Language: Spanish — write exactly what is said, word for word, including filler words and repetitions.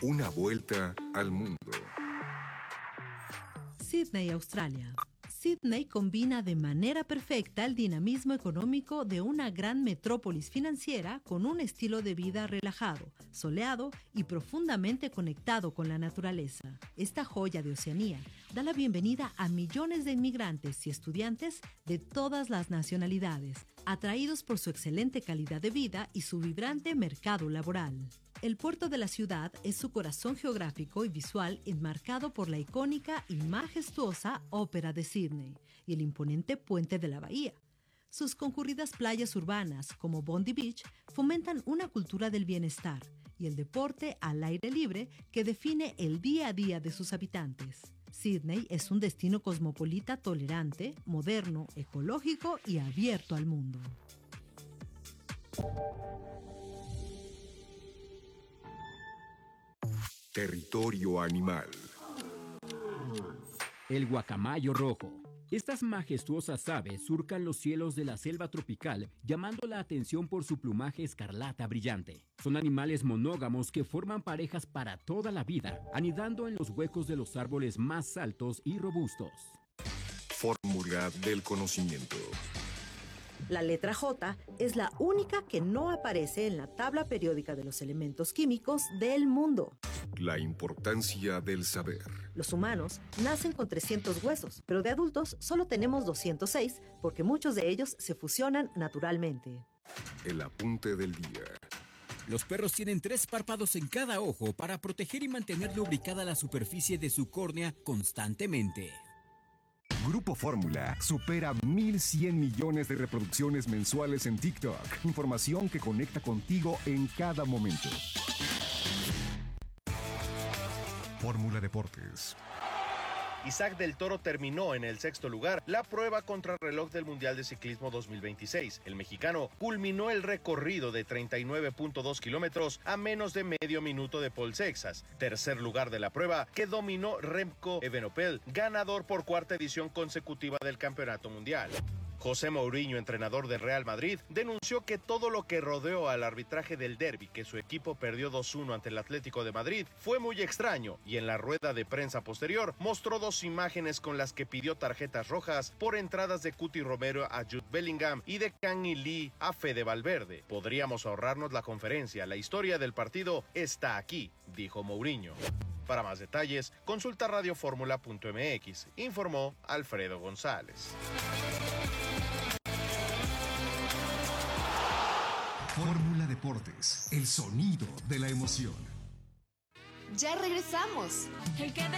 Una vuelta al mundo. Sídney, Australia. Sídney combina de manera perfecta el dinamismo económico de una gran metrópolis financiera con un estilo de vida relajado, soleado y profundamente conectado con la naturaleza. Esta joya de Oceanía da la bienvenida a millones de inmigrantes y estudiantes de todas las nacionalidades, atraídos por su excelente calidad de vida y su vibrante mercado laboral. El puerto de la ciudad es su corazón geográfico y visual, enmarcado por la icónica y majestuosa Ópera de Sídney y el imponente puente de la bahía. Sus concurridas playas urbanas, como Bondi Beach, fomentan una cultura del bienestar y el deporte al aire libre que define el día a día de sus habitantes. Sídney es un destino cosmopolita tolerante, moderno, ecológico y abierto al mundo. Territorio animal. El guacamayo rojo. Estas majestuosas aves surcan los cielos de la selva tropical, llamando la atención por su plumaje escarlata brillante. Son animales monógamos que forman parejas para toda la vida, anidando en los huecos de los árboles más altos y robustos. Fórmula del conocimiento. La letra J es la única que no aparece en la tabla periódica de los elementos químicos del mundo. La importancia del saber. Los humanos nacen con trescientos huesos, pero de adultos solo tenemos doscientos seis porque muchos de ellos se fusionan naturalmente. El apunte del día. Los perros tienen tres párpados en cada ojo para proteger y mantener lubricada la superficie de su córnea constantemente. Grupo Fórmula supera mil cien millones de reproducciones mensuales en TikTok. Información que conecta contigo en cada momento. Fórmula Deportes. Isaac del Toro terminó en el sexto lugar la prueba contrarreloj del Mundial de Ciclismo dos mil veintiséis. El mexicano culminó el recorrido de treinta y nueve punto dos kilómetros a menos de medio minuto de Paul Sexas. Tercer lugar de la prueba que dominó Remco Evenepoel, ganador por cuarta edición consecutiva del Campeonato Mundial. José Mourinho, entrenador del Real Madrid, denunció que todo lo que rodeó al arbitraje del derbi, que su equipo perdió dos uno ante el Atlético de Madrid, fue muy extraño, y en la rueda de prensa posterior mostró dos imágenes con las que pidió tarjetas rojas por entradas de Cuti Romero a Jude Bellingham y de Kang In Lee a Fede Valverde. Podríamos ahorrarnos la conferencia, la historia del partido está aquí, dijo Mourinho. Para más detalles, consulta radioformula punto m x, informó Alfredo González. Fórmula Deportes, el sonido de la emoción. Ya regresamos.